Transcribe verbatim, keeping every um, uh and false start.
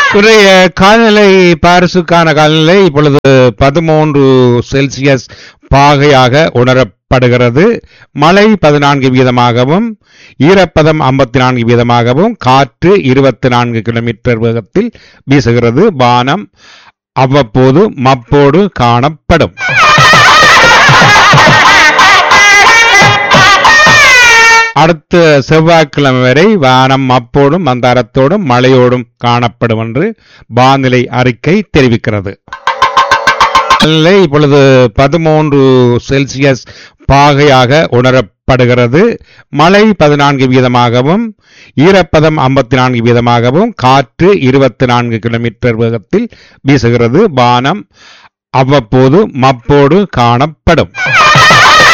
இன்றைய காலநிலை பாரிசுக்கான காலநிலை இப்பொழுது பதிமூன்று செல்சியஸ் பாகையாக உணரப்படுகிறது. மழை பதினான்கு வீதமாகவும் ஈரப்பதம் ஐம்பத்தி நான்கு வீதமாகவும் காற்று இருபத்தி நான்கு கிலோமீட்டர் வேகத்தில் வீசுகிறது. வானம் அவ்வப்போது மப்போடு காணப்படும். அடுத்த செவ்வாய்க்கிழமை வரை வானம் மப்போடும் மந்தாரத்தோடும் மழையோடும் காணப்படும் என்று வானிலை அறிக்கை தெரிவிக்கிறது. இப்பொழுது பதிமூன்று செல்சியஸ் பாகையாக உணரப்படுகிறது. மழை பதினான்கு வீதமாகவும் ஈரப்பதம் ஐம்பத்தி நான்கு வீதமாகவும் காற்று இருபத்தி நான்கு கிலோமீட்டர் வேகத்தில் வீசுகிறது. வானம் அவ்வப்போது மப்போடு காணப்படும்.